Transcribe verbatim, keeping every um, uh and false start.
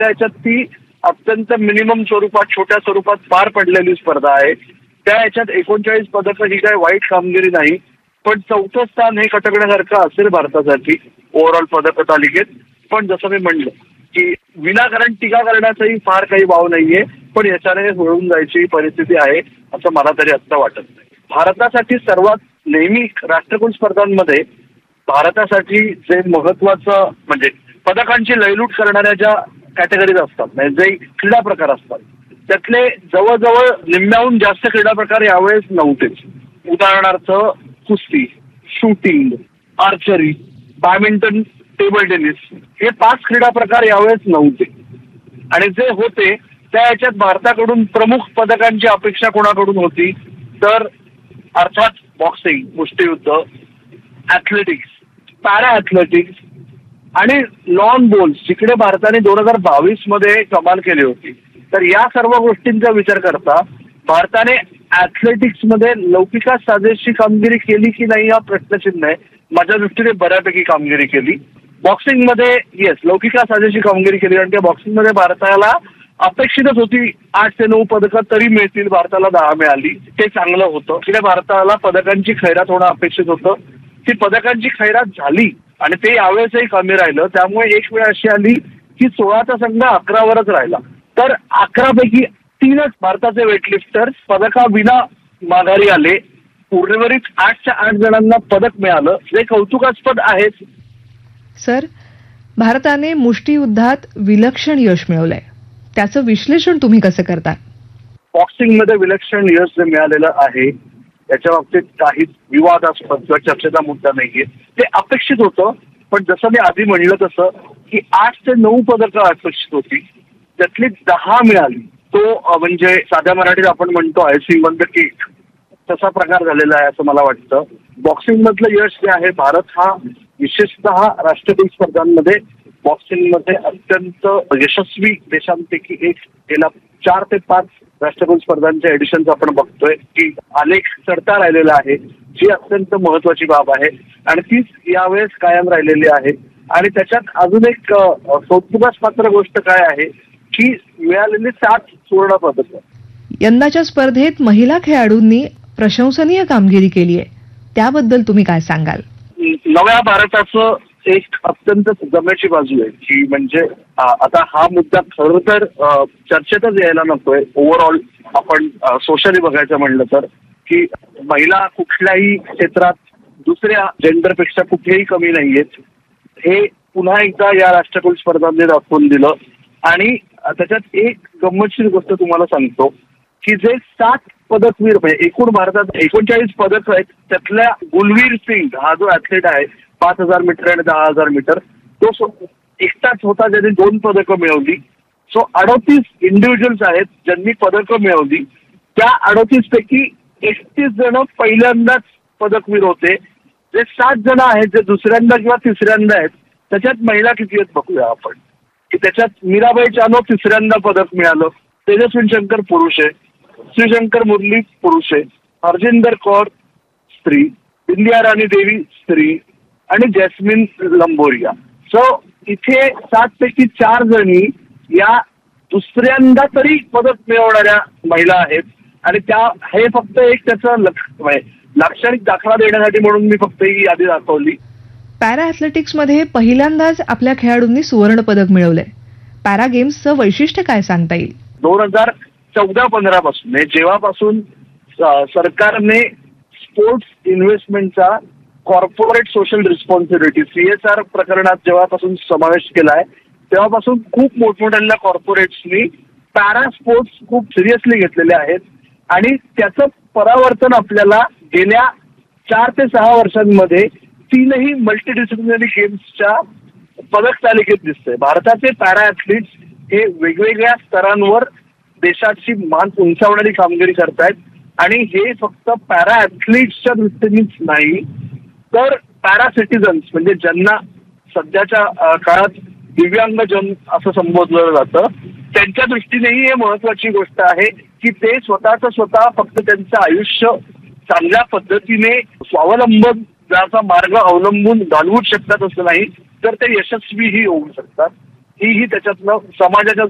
याच्यात ती अत्यंत मिनिमम स्वरूपात छोट्या स्वरूपात पार पडलेली स्पर्धा आहे. त्या याच्यात एकोणचाळीस पदकं ही काही वाईट कामगिरी नाही, पण चौथं स्थान हे खटकण्यासारखं असेल भारतासाठी ओव्हरऑल पदक तालिकेत. पण जसं मी म्हणलं की विनाकारण टीका करण्याचाही फार काही वाव नाहीये, पण याच्याने होऊन जायची परिस्थिती आहे असं मला तरी आत्ता वाटत नाही. भारतासाठी सर्वात नेहमी राष्ट्रकुल स्पर्धांमध्ये भारतासाठी जे महत्वाचं म्हणजे पदकांची लयलूट करणाऱ्या ज्या कॅटेगरीज असतात, म्हणजे जे क्रीडा प्रकार असतात, त्यातले जवळजवळ निम्म्याहून जास्त क्रीडा प्रकार यावेळेस नव्हतेच. उदाहरणार्थ कुस्ती, shooting, archery, badminton, table tennis हे पाच क्रीडा प्रकार यावेळेस नव्हते. आणि जे होते त्या याच्यात भारताकडून प्रमुख पदकांची अपेक्षा कोणाकडून होती तर अर्थात बॉक्सिंग, मुष्टियुद्ध, ऍथलेटिक्स, पॅरा ऍथलेटिक्स आणि लॉन बॉल्स, जिकडे भारताने दोन हजार बावीस मध्ये कमाल केली होती. तर या सर्व गोष्टींचा विचार करता भारताने ऍथलेटिक्स मध्ये लौकिका साजेशी कामगिरी केली की नाही हा प्रश्नचिन्ह आहे. माझ्या दृष्टीने बऱ्यापैकी कामगिरी केली. बॉक्सिंग मध्ये येस लौकिका साजेशी कामगिरी केली, कारण की बॉक्सिंग मध्ये भारताला अपेक्षितच होती आठ ते नऊ पदकं तरी मिळतील, भारताला दहा मिळाली, ते चांगलं होतं. तिकडे भारताला पदकांची खैरात होणं अपेक्षित होतं. ती पदकांची खैरात झाली आणि ते यावेळेसही कमी राहिलं. त्यामुळे एक वेळ अशी आली की सोळाचा संघ अकरावरच राहिला. तर अकरापैकी तीनच भारताचे वेटलिफ्टर्स पदका विना माघारी आले. उर्वरित आठच्या आठ जणांना पदक मिळालं, जे कौतुकास्पद आहेच. सर, भारताने मुष्टियुद्धात विलक्षण यश मिळवलंय, त्याचं विश्लेषण तुम्ही कसं करता? बॉक्सिंगमध्ये विलक्षण यश जे मिळालेलं आहे त्याच्या बाबतीत काहीच विवादास्पद किंवा चर्चेचा मुद्दा नाहीये. ते अपेक्षित होतं, पण जसं मी आधी म्हणलं तसं की आठ ते नऊ पदकं अपेक्षित होती, त्यातली दहा मिळाली. तो म्हणजे साध्या मराठीत आपण म्हणतो आयसिंग ऑन द केक तसा प्रकार झालेला आहे असं मला वाटतं. बॉक्सिंग मधलं यश जे आहे, भारत हा विशेषतः राष्ट्रकुल स्पर्धांमध्ये बॉक्सिंगमध्ये अत्यंत यशस्वी देशांपैकी एक. गेल्या चार ते पाच राष्ट्रकुल स्पर्धांच्या एडिशन्स आपण बघतोय की आलेख चढता राहिलेला आहे, जी अत्यंत महत्वाची बाब आहे आणि तीच यावेळेस कायम राहिलेली आहे. आणि त्याच्यात अजून एक कौतुकास पात्र गोष्ट काय आहे की मिळालेली सात सुवर्ण पदकं. यंदाच्या स्पर्धेत महिला खेळाडूंनी प्रशंसनीय कामगिरी केली आहे, त्याबद्दल तुम्ही काय सांगाल? नव्या भारताचं एक अत्यंत जमेची बाजू आहे की म्हणजे आता हा मुद्दा खरं तर चर्चेतच यायला नकोय. ओव्हरऑल आपण सोशली बघायचं म्हणलं तर की महिला कुठल्याही क्षेत्रात दुसऱ्या जेंडरपेक्षा कुठेही कमी नाहीयेत, हे पुन्हा एकदा या राष्ट्रकुल स्पर्धांनी दाखवून दिलं. आणि त्याच्यात एक गंमतशीर गोष्ट तुम्हाला सांगतो की जे सात पदकवीर म्हणजे एकूण भारतात एकोणचाळीस पदक आहेत, त्यातल्या गुलवीर सिंग हा जो ऍथलीट आहे पाच हजार मीटर आणि दहा हजार मीटर, तो एकटाच होता ज्यांनी दोन पदकं मिळवली. सो अडोतीस इंडिव्हिज्युअल्स आहेत ज्यांनी पदकं मिळवली. त्या अडोतीस पैकी एकतीस जण पहिल्यांदाच पदकवीर होते. जे सात जण आहेत जे दुसऱ्यांदा किंवा तिसऱ्यांदा आहेत, त्याच्यात महिला किती आहेत बघूया आपण. की त्याच्यात मीराबाई चानो तिसऱ्यांदा पदक मिळालं, तेजस्विन शंकर पुरुष आहे, श्रीशंकर मुरली पुरुष आहे, हरजिंदर कौर स्त्री, इंदिरा राणी देवी स्त्री आणि जॅस्मिन लंबोरिया. सो इथे सात पैकी चार जणी या दुसऱ्यांदा तरी पदक मिळवणाऱ्या महिला आहेत. आणि त्या हे फक्त एक त्याचं लाक्षणिक दाखला देण्यासाठी म्हणून मी फक्त ही यादी दाखवली. पॅरा ऍथलेटिक्समध्ये पहिल्यांदाच आपल्या खेळाडूंनी सुवर्ण पदक मिळवलंय. पॅरा गेम्सचं वैशिष्ट्य काय सांगता येईल? दोन हजार चौदा पंधरा पासून जेव्हापासून सरकारने sports इन्व्हेस्टमेंटचा corporate social responsibility CSR प्रकरणात जेव्हापासून समावेश केलाय, तेव्हापासून खूप मोठमोठ्या कॉर्पोरेट्सनी पॅरा स्पोर्ट्स खूप सिरियसली घेतलेले आहेत. आणि त्याचं परावर्तन आपल्याला गेल्या चार ते सहा वर्षांमध्ये तीनही मल्टीडिसिप्लिनरी गेम्सच्या पदक तालिकेत दिसतंय. भारताचे पॅरा ऍथलीट्स हे वेगवेगळ्या स्तरांवर देशाची मान उंचावणारी कामगिरी करतायत. आणि हे फक्त पॅरा ऍथलीट्सच्या दृष्टीनेच नाही, तर पॅरा सिटिझन्स म्हणजे ज्यांना सध्याच्या काळात दिव्यांगजन असं संबोधलं जातं, त्यांच्या दृष्टीनेही हे महत्वाची गोष्ट आहे की ते स्वतःच स्वतः फक्त त्यांचं आयुष्य चांगल्या पद्धतीने स्वावलंबनाचा मार्ग अवलंबून घालवूच शकतात असं नाही, तर ते यशस्वीही होऊ शकतात. तीही त्याच्यातनं समाजाच्या